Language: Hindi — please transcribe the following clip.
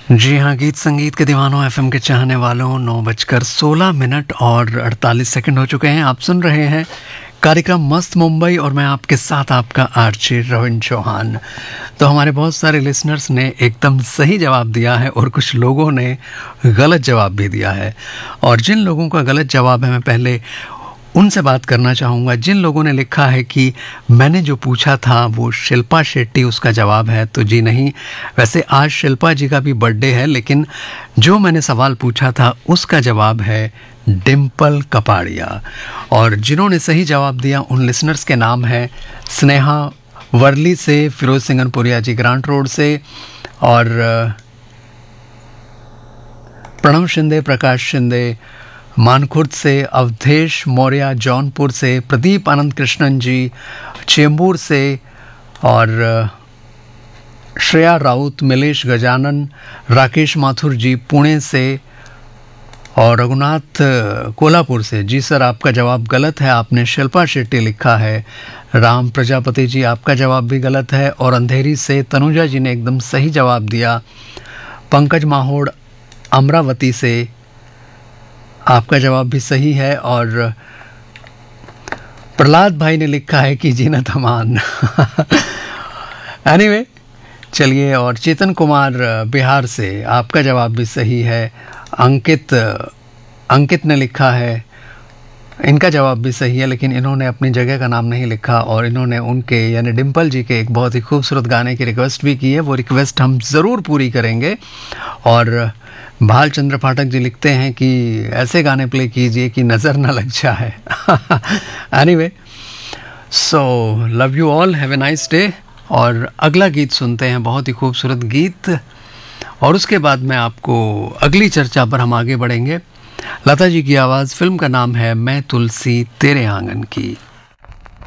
जी हाँ, गीत संगीत के दीवानों, एफएम के चाहने वालों, 9:16 और 48 सेकंड हो चुके हैं। आप सुन रहे हैं कार्यक्रम मस्त मुंबई और मैं आपके साथ आपका आरजे रविंद्र चौहान। तो हमारे बहुत सारे लिसनर्स ने एकदम सही जवाब दिया है और कुछ लोगों ने गलत जवाब भी दिया है। और जिन लोगों का गलत जवाब है, मैं पहले उनसे बात करना चाहूँगा। जिन लोगों ने लिखा है कि मैंने जो पूछा था वो शिल्पा शेट्टी उसका जवाब है, तो जी नहीं। वैसे आज शिल्पा जी का भी बर्थडे है, लेकिन जो मैंने सवाल पूछा था उसका जवाब है डिम्पल कपाड़िया। और जिन्होंने सही जवाब दिया उन लिसनर्स के नाम हैं स्नेहा वर्ली से, फिरोज सिंगनपुरिया जी ग्रांट रोड से, और प्रणव शिंदे, प्रकाश शिंदे मानखुर्द से, अवधेश मौर्य जौनपुर से, प्रदीप आनंद कृष्णन जी चेंबूर से, और श्रेया राउत, मिलेश गजानन, राकेश माथुर जी पुणे से, और रघुनाथ कोल्हापुर से। जी सर, आपका जवाब गलत है, आपने शिल्पा शेट्टी लिखा है। राम प्रजापति जी, आपका जवाब भी गलत है। और अंधेरी से तनुजा जी ने एकदम सही जवाब दिया। पंकज माहोड़ अमरावती से, आपका जवाब भी सही है। और प्रहलाद भाई ने लिखा है कि जीनत अमान। एनीवे, चलिए। और चेतन कुमार बिहार से, आपका जवाब भी सही है। अंकित ने लिखा है, इनका जवाब भी सही है, लेकिन इन्होंने अपनी जगह का नाम नहीं लिखा और इन्होंने उनके यानी डिम्पल जी के एक बहुत ही खूबसूरत गाने की रिक्वेस्ट भी की है। वो रिक्वेस्ट हम ज़रूर पूरी करेंगे। और भाल चंद्र पाठक जी लिखते हैं कि ऐसे गाने प्ले कीजिए कि नज़र न लग जाए। Anyway, so love you all, have a nice day. और अगला गीत सुनते हैं, बहुत ही खूबसूरत गीत, और उसके बाद मैं आपको अगली चर्चा पर हम आगे बढ़ेंगे। लता जी की आवाज़, फिल्म का नाम है मैं तुलसी तेरे आंगन की।